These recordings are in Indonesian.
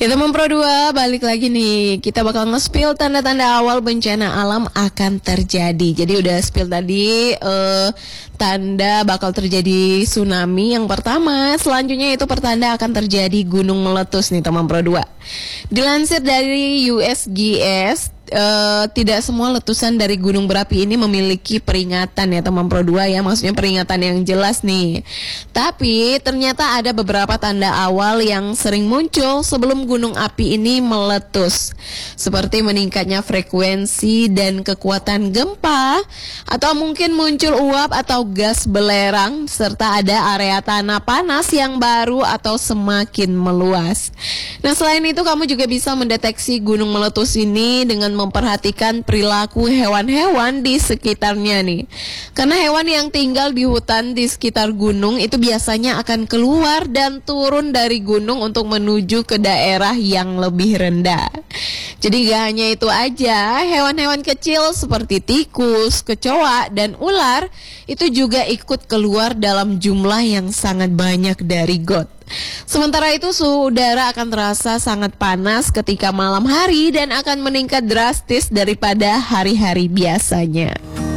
Ya teman Pro 2, balik lagi nih. Kita bakal nge-spill tanda-tanda awal bencana alam akan terjadi. Jadi udah spill tadi tanda bakal terjadi tsunami yang pertama. Selanjutnya itu pertanda akan terjadi gunung meletus nih teman Pro 2. Dilansir dari USGS, tidak semua letusan dari gunung berapi ini memiliki peringatan ya teman Pro 2 ya, maksudnya peringatan yang jelas nih. Tapi ternyata ada beberapa tanda awal yang sering muncul sebelum gunung api ini meletus, seperti meningkatnya frekuensi dan kekuatan gempa, atau mungkin muncul uap atau gas belerang, serta ada area tanah panas yang baru atau semakin meluas. Nah, selain itu kamu juga bisa mendeteksi gunung meletus ini dengan memperhatikan perilaku hewan-hewan di sekitarnya nih. Karena hewan yang tinggal di hutan di sekitar gunung itu biasanya akan keluar dan turun dari gunung untuk menuju ke daerah yang lebih rendah. Jadi gak hanya itu aja, hewan-hewan kecil seperti tikus, kecoa, dan ular itu juga ikut keluar dalam jumlah yang sangat banyak dari got. Sementara itu suhu udara akan terasa sangat panas ketika malam hari dan akan meningkat drastis daripada hari-hari biasanya.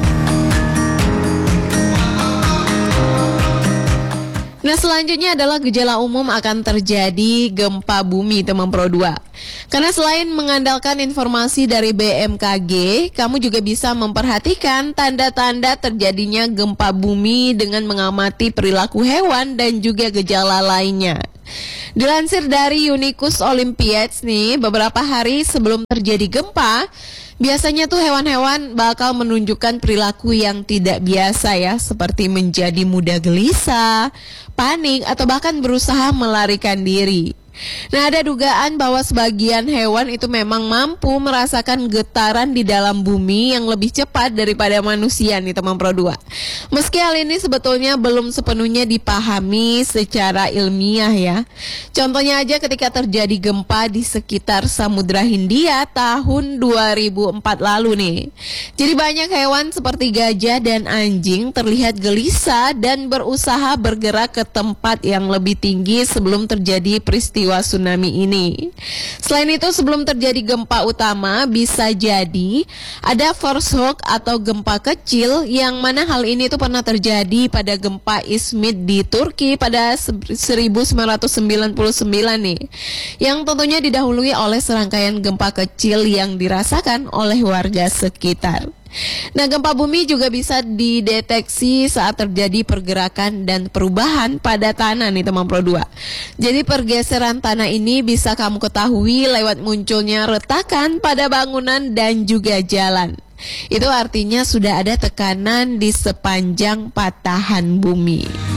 Nah, selanjutnya adalah gejala umum akan terjadi gempa bumi teman Pro 2. Karena selain mengandalkan informasi dari BMKG, kamu juga bisa memperhatikan tanda-tanda terjadinya gempa bumi dengan mengamati perilaku hewan dan juga gejala lainnya. Dilansir dari Unicus Olympiads nih, beberapa hari sebelum terjadi gempa, biasanya tuh hewan-hewan bakal menunjukkan perilaku yang tidak biasa ya, seperti menjadi mudah gelisah, panik, atau bahkan berusaha melarikan diri. Nah, ada dugaan bahwa sebagian hewan itu memang mampu merasakan getaran di dalam bumi yang lebih cepat daripada manusia nih teman Pro 2. Meski hal ini sebetulnya belum sepenuhnya dipahami secara ilmiah ya. Contohnya aja ketika terjadi gempa di sekitar Samudra Hindia tahun 2004 lalu nih. Jadi banyak hewan seperti gajah dan anjing terlihat gelisah dan berusaha bergerak ke tempat yang lebih tinggi sebelum terjadi peristiwa tsunami ini. Selain itu, sebelum terjadi gempa utama, bisa jadi ada force-shock atau gempa kecil, yang mana hal ini tuh pernah terjadi pada gempa Izmit di Turki pada 1999 nih, yang tentunya didahului oleh serangkaian gempa kecil yang dirasakan oleh warga sekitar. Nah, gempa bumi juga bisa dideteksi saat terjadi pergerakan dan perubahan pada tanah nih teman Pro 2. Jadi pergeseran tanah ini bisa kamu ketahui lewat munculnya retakan pada bangunan dan juga jalan. Itu artinya sudah ada tekanan di sepanjang patahan bumi.